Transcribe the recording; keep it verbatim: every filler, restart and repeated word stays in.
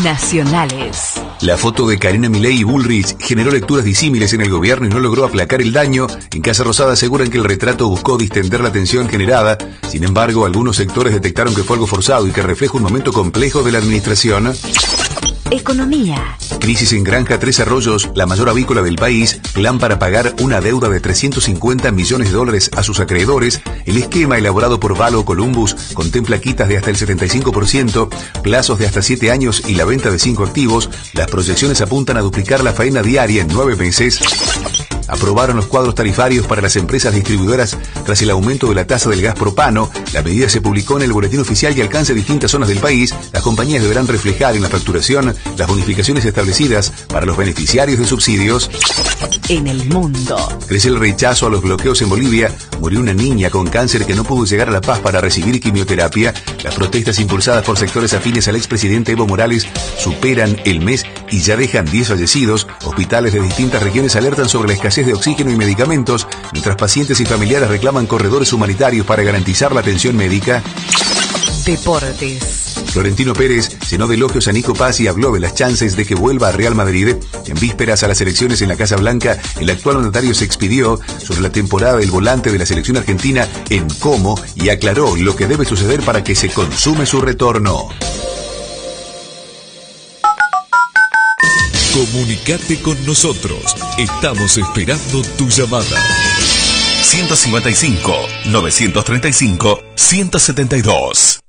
Nacionales. La foto de Karina Milei y Bullrich generó lecturas disímiles en el gobierno y no logró aplacar el daño. En Casa Rosada aseguran que el retrato buscó distender la tensión generada. Sin embargo, algunos sectores detectaron que fue algo forzado y que refleja un momento complejo de la administración. Economía. Crisis en Granja Tres Arroyos, la mayor avícola del país, plan para pagar una deuda de trescientos cincuenta millones de dólares a sus acreedores. El esquema elaborado por Valo Columbus contempla quitas de hasta el setenta y cinco por ciento, plazos de hasta siete años y la venta de cinco activos. Las proyecciones apuntan a duplicar la faena diaria en nueve meses. Aprobaron los cuadros tarifarios para las empresas distribuidoras tras el aumento de la tasa del gas propano. La medida se publicó en el boletín oficial y alcanza distintas zonas del país. Las compañías deberán reflejar en la facturación las bonificaciones establecidas para los beneficiarios de subsidios. En el mundo. Crece el rechazo a los bloqueos en Bolivia. Murió una niña con cáncer que no pudo llegar a La Paz para recibir quimioterapia. Las protestas impulsadas por sectores afines al expresidente Evo Morales superan el mes y ya dejan diez fallecidos. Hospitales de distintas regiones alertan sobre la escasez de oxígeno y medicamentos, mientras pacientes y familiares reclaman corredores humanitarios para garantizar la atención médica. Deportes. Florentino Pérez llenó de elogios a Nico Paz y habló de las chances de que vuelva a Real Madrid. En vísperas a las elecciones en la Casa Blanca, el actual mandatario se expidió sobre la temporada del volante de la selección argentina en Como y aclaró lo que debe suceder para que se consume su retorno. Comunicate con nosotros. Estamos esperando tu llamada. ciento cincuenta y cinco, novecientos treinta y cinco, ciento setenta y dos.